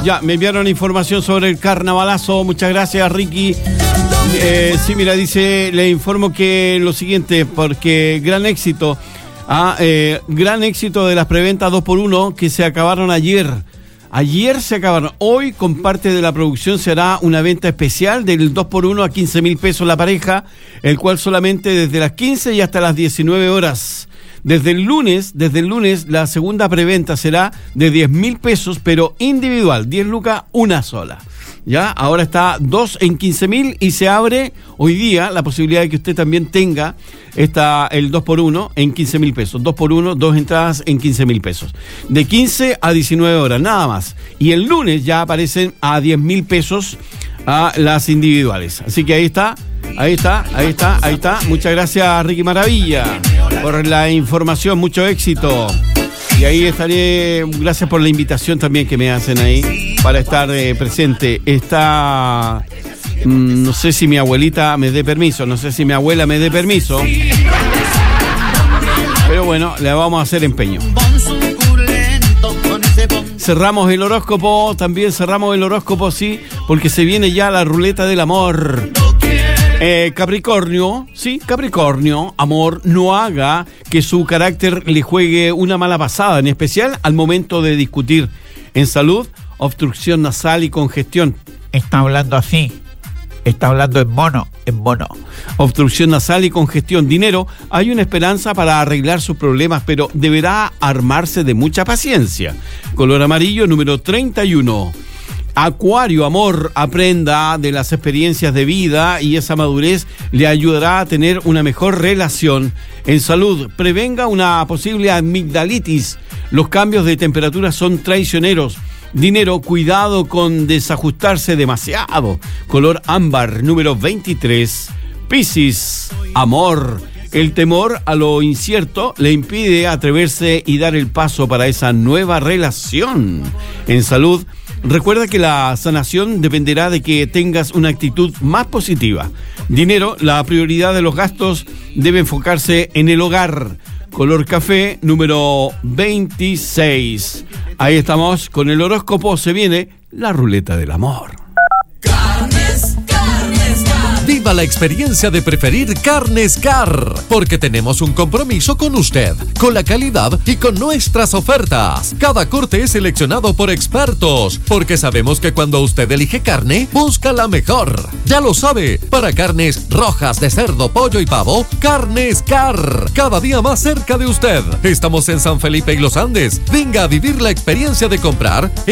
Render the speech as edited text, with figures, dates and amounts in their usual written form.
Ya, me enviaron información sobre el carnavalazo. Muchas gracias, Ricky. Sí, mira, dice, le informo que lo siguiente, porque gran éxito de las preventas 2x1 que se acabaron ayer. Ayer se acabaron. Hoy, con parte de la producción, se hará una venta especial del 2x1 a 15.000 pesos la pareja, el cual solamente desde las 15 y hasta las 19 horas. Desde el lunes, la segunda preventa será de 10.000 pesos, pero individual, 10 lucas, una sola. Ya, ahora está 2 en 15.000 y se abre hoy día la posibilidad de que usted también tenga el 2x1 en 15.000 pesos. 2x1, 2 entradas en 15.000 pesos. De 15 a 19 horas, nada más. Y el lunes ya aparecen a 10.000 pesos a las individuales. Así que ahí está. Muchas gracias, Ricky Maravilla, por la información, mucho éxito. Y ahí estaré, gracias por la invitación también que me hacen ahí para estar presente. Está, no sé si mi abuelita me dé permiso, no sé si mi abuela me dé permiso, pero bueno, le vamos a hacer empeño. Cerramos el horóscopo, sí, porque se viene ya la ruleta del amor. Capricornio, amor, no haga que su carácter le juegue una mala pasada, en especial al momento de discutir. En salud, obstrucción nasal y congestión. Está hablando así, está hablando en mono. Obstrucción nasal y congestión. Dinero, hay una esperanza para arreglar sus problemas, pero deberá armarse de mucha paciencia. Color amarillo, número 31. Acuario, amor, aprenda de las experiencias de vida y esa madurez le ayudará a tener una mejor relación. En salud, prevenga una posible amigdalitis. Los cambios de temperatura son traicioneros. Dinero, cuidado con desajustarse demasiado. Color ámbar, número 23. Piscis, amor. El temor a lo incierto le impide atreverse y dar el paso para esa nueva relación. En salud, recuerda que la sanación dependerá de que tengas una actitud más positiva. Dinero, la prioridad de los gastos debe enfocarse en el hogar. Color café, número 26. Ahí estamos con el horóscopo. Se viene la ruleta del amor. Viva la experiencia de preferir Carnes Car, porque tenemos un compromiso con usted, con la calidad y con nuestras ofertas. Cada corte es seleccionado por expertos, porque sabemos que cuando usted elige carne, busca la mejor. Ya lo sabe, para carnes rojas de cerdo, pollo y pavo, Carnes Car, cada día más cerca de usted. Estamos en San Felipe y Los Andes. Venga a vivir la experiencia de comprar